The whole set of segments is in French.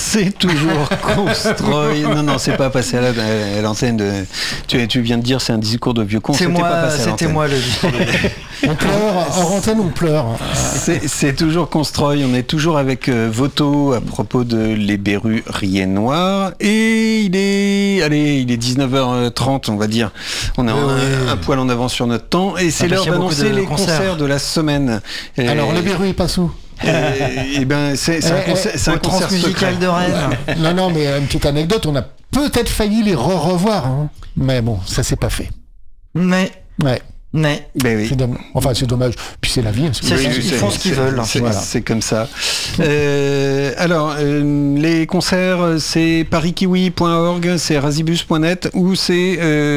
C'est toujours Constroy. Non, c'est pas passé à l'antenne. Tu viens de dire c'est un discours de vieux con. C'était moi le discours. On pleure, hors antenne on pleure. C'est toujours Constroy. On est toujours avec Voto à propos de Les Berruriers Noirs. Et il est 19h30, on va dire. On est un poil en avance sur notre temps. Et c'est l'heure d'annoncer les concerts de la semaine. Alors, Les Berruriers passent où ? C'est un concert musical de Rennes. Non, mais une petite anecdote, on a peut-être failli les revoir, hein. Mais bon, ça s'est pas fait. Mais oui. C'est dommage. Puis c'est la vie. Ils font ce qu'ils veulent. C'est comme ça. Alors, les concerts, c'est parikiwi.org, c'est razibus.net ou c'est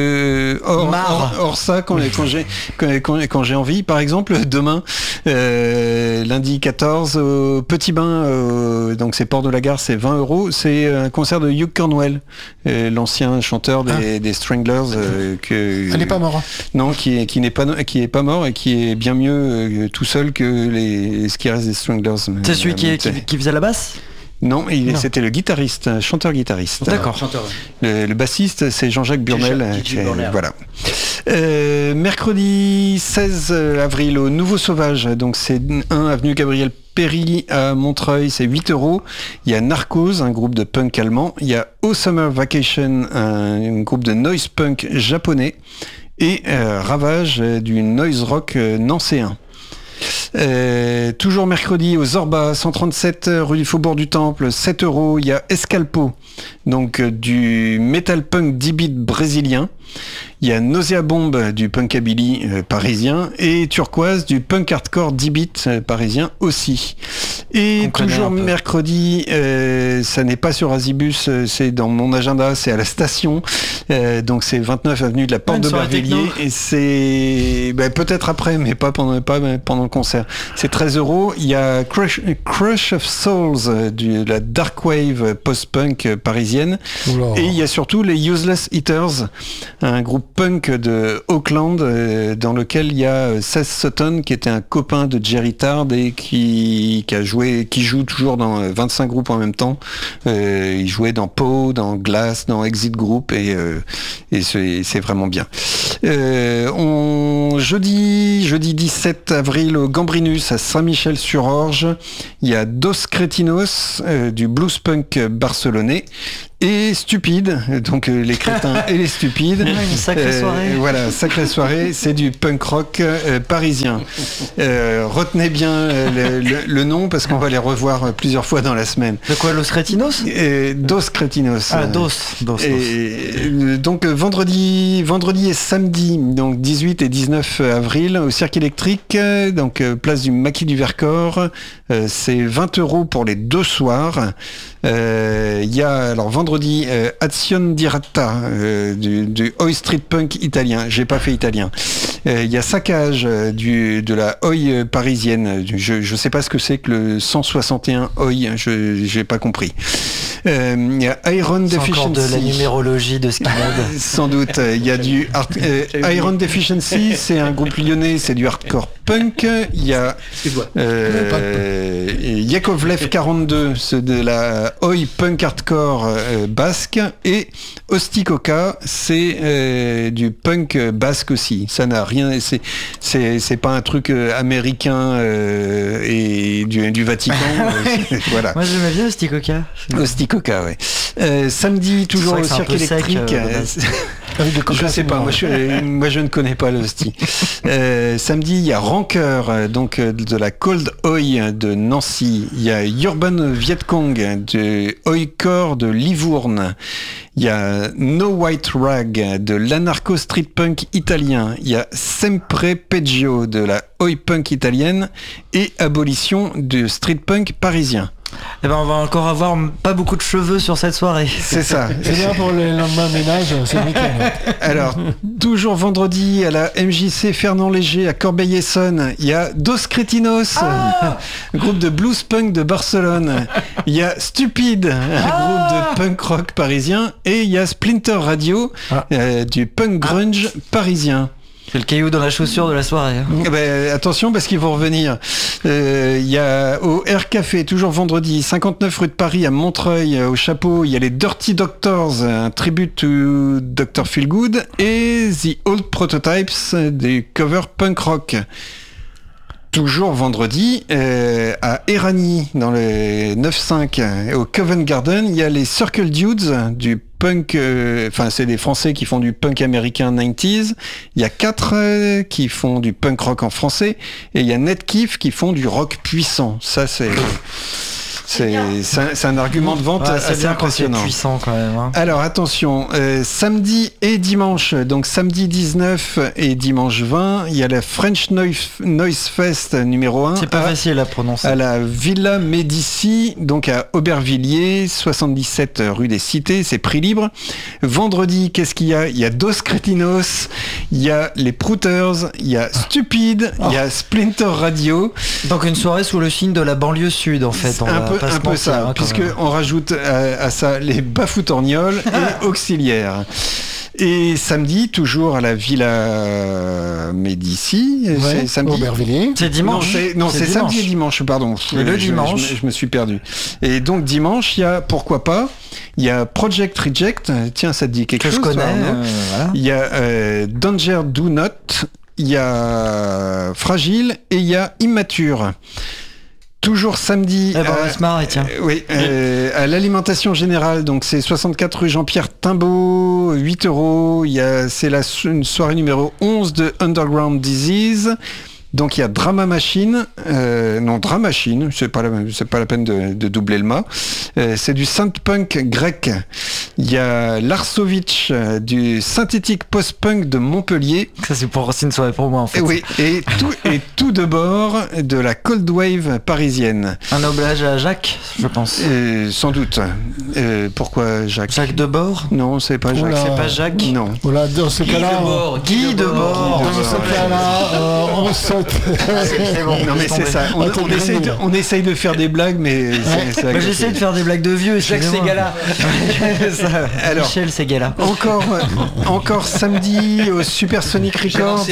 Orsa quand j'ai envie. Par exemple, demain, lundi 14, au Petit Bain, donc c'est Port de la Gare, c'est 20 €. C'est un concert de Hugh Cornwell, l'ancien chanteur des Stranglers. Elle n'est pas morte. Non, qui est pas mort et qui est bien mieux tout seul que ce qui reste des Stranglers. C'est celui qui faisait la basse ? Non, c'était le guitariste, chanteur-guitariste. D'accord. Le bassiste, c'est Jean-Jacques Burnel. Voilà. Mercredi 16 avril au Nouveau Sauvage, donc c'est 1 avenue Gabriel Péry à Montreuil, c'est 8 €. Il y a Narcos, un groupe de punk allemand. Il y a Au Summer Vacation, un groupe de noise punk japonais. Et Ravage du noise rock nancéen. Toujours mercredi au Zorba, 137 rue du Faubourg du Temple, 7 €. Il y a Escalpo, donc du metal punk 10 bits brésilien. Il y a Nausea Bomb du punkabilly parisien et Turquoise du punk hardcore 10 bits parisien aussi. Et toujours mercredi, ça n'est pas sur Razibus, c'est dans mon agenda, c'est à la station. Donc c'est 29 avenue de la Porte de Bervilliers et c'est peut-être après, mais pas pendant le concert. C'est 13 €. Il y a Crush of Souls de la dark wave post-punk parisienne. Oula. Et il y a surtout les Useless Eaters, un groupe punk de Auckland dans lequel il y a Seth Sutton qui était un copain de Jerry Tard et qui joue toujours dans 25 groupes en même temps. Il jouait dans Poe, dans Glass, dans Exit Group et c'est vraiment bien. Jeudi 17 avril au Gambrinus à Saint-Michel-sur-Orge, il y a Dos Cretinos du blues punk barcelonais. Et Stupide, donc les crétins et les stupides. Une sacrée soirée. Voilà, sacrée soirée, c'est du punk rock parisien. Retenez bien le nom parce qu'on va les revoir plusieurs fois dans la semaine. De quoi, Los Cretinos ? Dos Cretinos. Ah, Dos. Donc vendredi et samedi, donc 18 et 19 avril, au Cirque électrique, donc place du Maquis du Vercors, c'est 20 € pour les 2 soirs. Il y a alors vendredi Azione Diretta du Oi Street Punk italien. J'ai pas fait italien. Il y a Saccage de la Oi parisienne. Je sais pas ce que c'est que le 161 Oi. J'ai pas compris. Il y a Iron Deficiency. Encore de la numérologie de Skinhead. Sans doute. Il y a du Iron Deficiency, c'est un groupe lyonnais, c'est du hardcore punk. Il y a Yakovlev 42, c'est de la Oi punk hardcore basque. Et Ostikoka, c'est du punk basque aussi. Ça n'a rien. C'est pas un truc américain et du Vatican. Voilà. Moi j'aimais bien Ostikoka. Ostikoka, ouais. Samedi, toujours au Cirque électrique. Je sais pas, moi je ne connais pas l'hostie. Samedi, il y a Rancœur, donc de la Cold Oi de Nancy. Il y a Urban Vietcong de Oi-Core de Livourne. Il y a No White Rag de l'anarcho street punk italien. Il y a Sempre Peggio de la Oi punk italienne et Abolition de street punk parisien. Eh ben on va encore avoir pas beaucoup de cheveux sur cette soirée. C'est ça. C'est bien pour le lendemain ménage, c'est le week-end. Alors, toujours vendredi à la MJC Fernand Léger à Corbeil-Essonnes, il y a Dos Cretinos, groupe de blues punk de Barcelone. Il y a Stupide, un groupe de punk rock parisien. Et il y a Splinter Radio, du punk grunge parisien. C'est le caillou dans la chaussure de la soirée. Eh ben, attention parce qu'ils vont revenir. Il y a au Air Café, toujours vendredi, 59 rue de Paris à Montreuil, au Chapeau, il y a les Dirty Doctors, un tribute to Dr. Feelgood, et The Old Prototypes, des covers punk rock. Toujours vendredi, à Erani, dans le 9-5, au Covent Garden, il y a les Circle Dudes du punk, c'est des Français qui font du punk américain 90s. Il y a 4 qui font du punk rock en français, et il y a Netkiff qui font du rock puissant. Ça, c'est un argument de vente assez impressionnant. C'est puissant quand même. Hein. Alors attention, samedi et dimanche, donc samedi 19 et dimanche 20, il y a la French Noise Fest numéro 1. C'est pas facile à prononcer. À la Villa Médicis, donc à Aubervilliers, 77 rue des Cités, c'est prix libre. Vendredi, qu'est-ce qu'il y a ? Il y a Dos Cretinos, il y a les Prouters, il y a Stupide, il y a Splinter Radio. Donc une soirée sous le signe de la banlieue sud en fait. Un peu ça, puisque on rajoute à ça les Bafoutorgnoles et Auxiliaires. Et samedi, toujours à la Villa Médicis, c'est samedi. Aubervilliers. C'est dimanche. Non, c'est samedi et dimanche, pardon. Le dimanche. Je me suis perdu. Et donc dimanche, il y a, pourquoi pas, il y a Project Reject, tiens, ça te dit quelque chose. Que je connais, voilà. Il y a Danger Do Not, il y a Fragile et il y a Immature. Toujours samedi. Oui, à l'alimentation générale, donc c'est 64 rue Jean-Pierre Timbaud, 8 €. C'est une soirée numéro 11 de Underground Disease. Donc il y a Drama Machine, c'est pas la peine de doubler le mât. C'est du synth-punk grec. Il y a Larsovitch, du synthétique post-punk de Montpellier. Ça c'est une soirée pour moi en fait. Oui, et tout de bord de la Cold Wave parisienne. Un hommage à Jacques, je pense. Sans doute. Pourquoi Jacques ? Jacques Debord ? Non, c'est pas Jacques. C'est pas Jacques ? Non. Voilà, dans ce cas-là, Guy Debord. dans ce cas-là, on saute. C'est bon. Non mais c'est ça. On essaye de faire des blagues, mais c'est j'essaie de faire des blagues de vieux. Jacques Ségala. Alors, Michel Ségala. Encore samedi au Supersonic Records.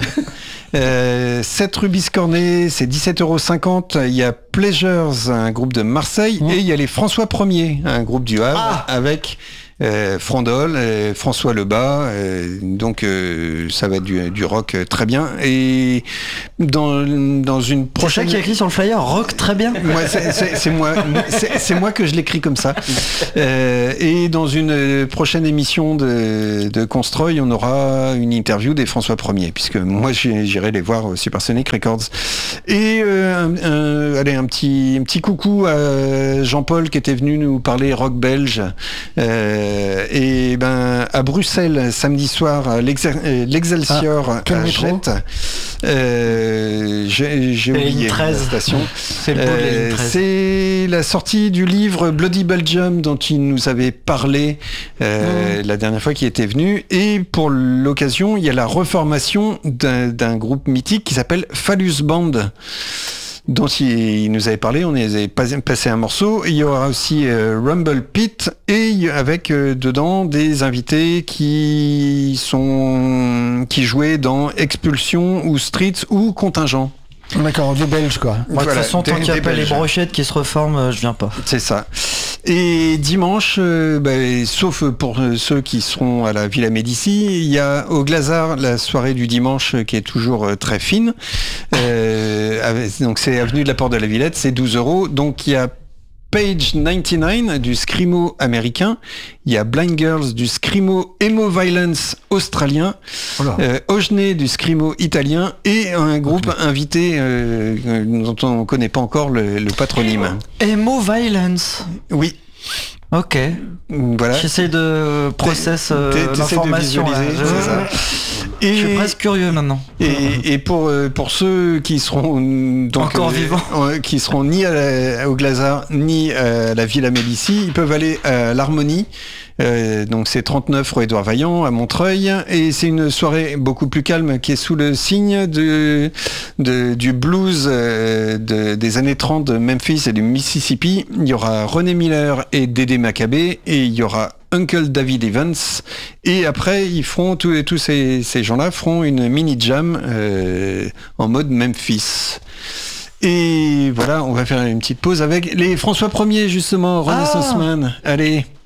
7 rue Biscornet, c'est 17,50 €. Il y a Pleasures, un groupe de Marseille, et il y a les François 1er, un groupe du Havre, avec Frandol, François Lebas, donc ça va être du rock très bien. Et dans une prochaine... C'est ça qui est écrit sur le flyer, rock très bien. C'est moi que je l'écris comme ça. Et dans une prochaine émission de Constroy, on aura une interview des François 1er, puisque moi j'irai les voir au Supersonic Records. Et allez, un petit coucou à Jean-Paul qui était venu nous parler rock belge. Et à Bruxelles, samedi soir, à l'Excelsior à Jette. J'ai oublié la station. C'est le bout de la ligne 13. C'est la sortie du livre Bloody Belgium dont il nous avait parlé la dernière fois qu'il était venu. Et pour l'occasion, il y a la reformation d'un groupe mythique qui s'appelle Phallus Band, dont il nous avait parlé, on avait passé un morceau. Il y aura aussi Rumble Pit, et avec dedans des invités qui jouaient dans Expulsion ou Streets ou Contingent. D'accord, des Belges quoi. Moi, de toute façon, tant qu'il n'y a pas les brochettes qui se reforment, je viens pas. C'est ça. Et dimanche, sauf pour ceux qui seront à la Villa Médicis, il y a au Glazard la soirée du dimanche qui est toujours très fine. Donc c'est avenue de la Porte de la Villette, c'est 12 €. Donc il y a Page 99 du Screamo américain, il y a Blind Girls du Screamo Emo Violence australien, Ogné du Screamo italien, et un groupe invité dont on ne connaît pas encore le patronyme. Emo Violence. Oui. Ok. Voilà. J'essaie de process l'information. C'est ça. Et je suis presque curieux maintenant. Et pour ceux qui seront encore vivants, qui seront ni au Glazard ni à la Villa Médicis, ils peuvent aller à l'Harmonie Donc c'est 39 rue Édouard Vaillant à Montreuil. Et c'est une soirée beaucoup plus calme qui est sous le signe du blues des années 30 de Memphis et du Mississippi. Il y aura René Miller et Dédé Maccabée et il y aura Uncle David Evans. Et après, ils feront tous ces gens-là feront une mini jam en mode Memphis. Et voilà, on va faire une petite pause avec les François 1er justement, Renaissance Man. Allez.